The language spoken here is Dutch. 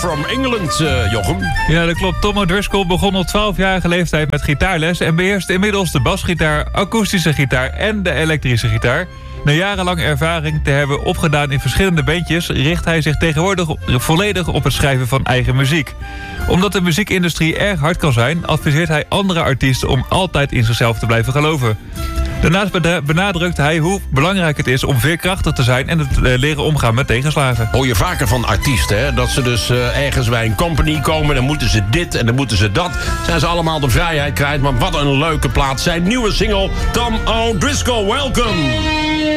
from England, Jochem. Ja, dat klopt. Tom O'Driscoll begon op 12-jarige leeftijd met gitaarles en beheerst inmiddels de basgitaar, akoestische gitaar en de elektrische gitaar. Na jarenlang ervaring te hebben opgedaan in verschillende bandjes richt hij zich tegenwoordig volledig op het schrijven van eigen muziek. Omdat de muziekindustrie erg hard kan zijn, adviseert hij andere artiesten om altijd in zichzelf te blijven geloven. Daarnaast benadrukt hij hoe belangrijk het is om veerkrachtig te zijn en het leren omgaan met tegenslagen. Hoor je vaker van artiesten, hè? Dat ze dus ergens bij een company komen, dan moeten ze dit en dan moeten ze dat. Zijn ze allemaal de vrijheid kwijt, maar wat een leuke plaat. Zijn nieuwe single, Tom O'Driscoll, welcome!